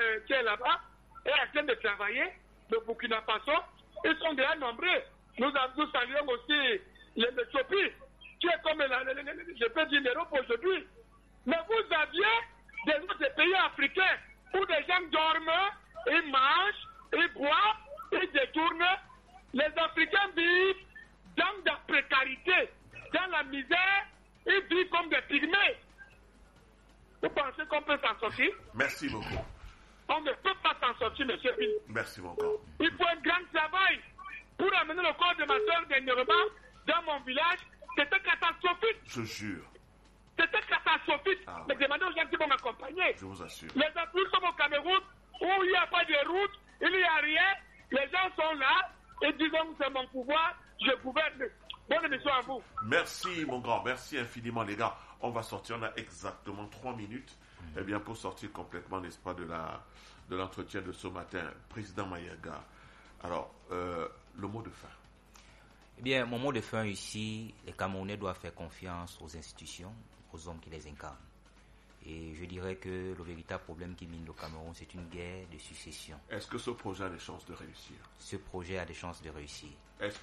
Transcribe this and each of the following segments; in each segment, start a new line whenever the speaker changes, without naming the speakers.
qui est là-bas est en train de travailler. Le Burkina Faso, ils sont déjà nombreux. Nous saluons aussi l'Éthiopie, qui est comme, je peux dire, l'Europe aujourd'hui. Mais vous aviez des autres pays africains où des gens dorment, ils mangent, ils boivent, ils détournent. Les Africains vivent dans la précarité, dans la misère, ils vivent comme des pygmées. Vous pensez qu'on peut s'en sortir?
Merci beaucoup.
On ne peut pas s'en sortir, monsieur Bill.
Merci beaucoup.
Il faut un grand travail pour amener le corps de ma soeur dernièrement dans mon village. C'était catastrophique.
Je jure.
C'était catastrophique.
Ah,
mais demandez aux gens qui vont m'accompagner.
Je vous assure.
Les Africains sont au Cameroun où il n'y a pas de route, il n'y a rien. Les gens sont là et disons c'est mon pouvoir, je gouverne. Bonne émission à vous.
Merci mon grand, merci infiniment les gars. On va sortir, on a exactement 3 minutes pour sortir complètement, n'est-ce pas, de l'entretien de ce matin. Président Mayaga, alors, le mot de fin.
Eh bien, mon mot de fin ici, les Camerounais doivent faire confiance aux institutions, aux hommes qui les incarnent. Et je dirais que le véritable problème qui mine le Cameroun, c'est une guerre de succession.
Est-ce que ce projet a des chances de réussir?
Ce projet a des chances de réussir.
Est-ce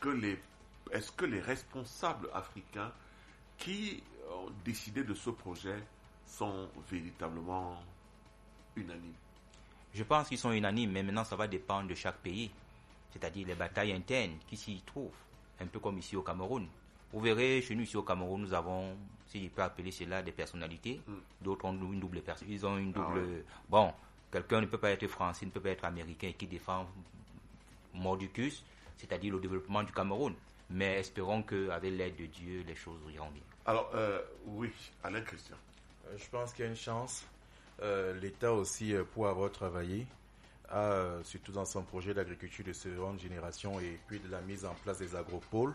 que les responsables africains qui ont décidé de ce projet sont véritablement unanimes?
Je pense qu'ils sont unanimes, mais maintenant ça va dépendre de chaque pays. C'est-à-dire les batailles internes qui s'y trouvent, un peu comme ici au Cameroun. Vous verrez, chez nous ici au Cameroun, nous avons, si je peux appeler cela des personnalités, d'autres ont une double personne. Ils ont une double...
ouais.
Bon, quelqu'un ne peut pas être français, ne peut pas être américain qui défend Mordicus, c'est-à-dire le développement du Cameroun. Mais espérons qu'avec l'aide de Dieu, les choses iront bien.
Alors, oui, Alain Christian.
Je pense qu'il y a une chance. L'État aussi, pour avoir travaillé, surtout dans son projet d'agriculture de seconde génération et puis de la mise en place des agropoles,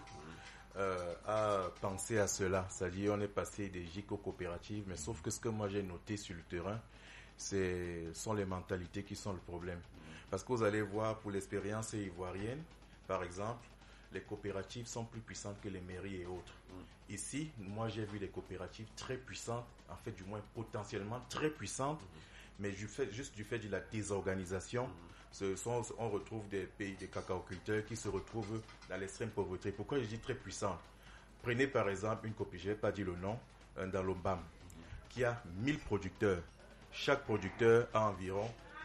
a pensé à cela. C'est-à-dire, on est passé des GIC aux coopératives, mais sauf que ce que moi j'ai noté sur le terrain, sont les mentalités qui sont le problème. Parce que vous allez voir, pour l'expérience ivoirienne, par exemple, les coopératives sont plus puissantes que les mairies et autres. Ici, moi j'ai vu des coopératives très puissantes, en fait du moins potentiellement très puissantes, mais juste du fait de la désorganisation, on retrouve des pays, des cacaoculteurs qui se retrouvent dans l'extrême pauvreté. Pourquoi je dis très puissantes? Prenez par exemple une copie, je ne vais pas dire le nom, dans l'Ombam, qui a 1000 producteurs. Chaque producteur a environ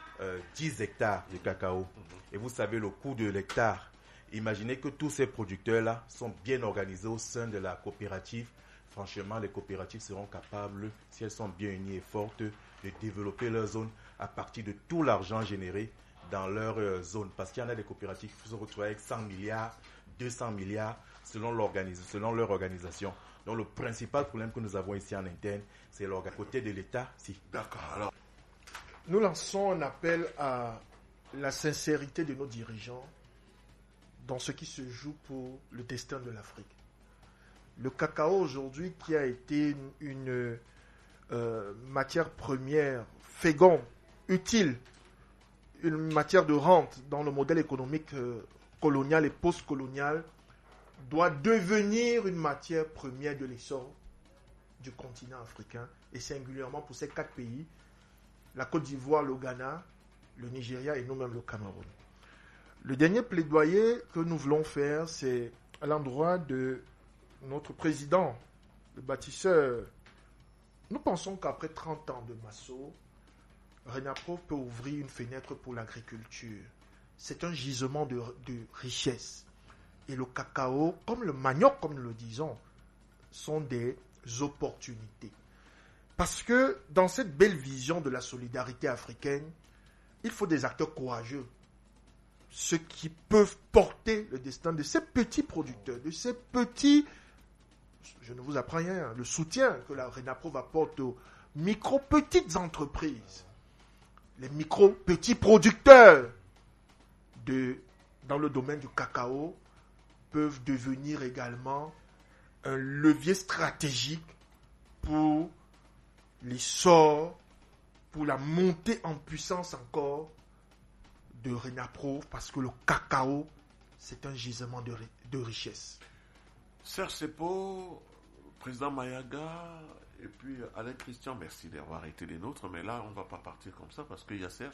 10 hectares de cacao. Et vous savez le coût de l'hectare. Imaginez que tous ces producteurs-là sont bien organisés au sein de la coopérative. Franchement, les coopératives seront capables, si elles sont bien unies et fortes, de développer leur zone à partir de tout l'argent généré dans leur zone. Parce qu'il y en a des coopératives qui se retrouvent avec 100 milliards, 200 milliards selon leur organisation. Donc le principal problème que nous avons ici en interne, c'est à côté de l'État. Si.
D'accord, alors.
Nous lançons un appel à la sincérité de nos dirigeants dans ce qui se joue pour le destin de l'Afrique. Le cacao aujourd'hui, qui a été une matière première féconde, utile, une matière de rente dans le modèle économique colonial et post-colonial, doit devenir une matière première de l'essor du continent africain, et singulièrement pour ces 4 pays, la Côte d'Ivoire, le Ghana, le Nigeria et nous-mêmes le Cameroun. Le dernier plaidoyer que nous voulons faire, c'est à l'endroit de notre président, le bâtisseur. Nous pensons qu'après 30 ans de Masso, Renapro peut ouvrir une fenêtre pour l'agriculture. C'est un gisement de richesse. Et le cacao, comme le manioc, comme nous le disons, sont des opportunités. Parce que dans cette belle vision de la solidarité africaine, il faut des acteurs courageux. Ceux qui peuvent porter le destin de ces petits producteurs, de ces petits, je ne vous apprends rien, le soutien que la Renapro apporte aux micro-petites entreprises, les micro-petits producteurs dans le domaine du cacao peuvent devenir également un levier stratégique pour l'essor, pour la montée en puissance encore de Renapro, parce que le cacao, c'est un gisement de richesse.
Serge Sepo, président Mayaga, et puis Alain Christian, merci d'avoir été les nôtres, mais là, on ne va pas partir comme ça, parce qu'il y a Serge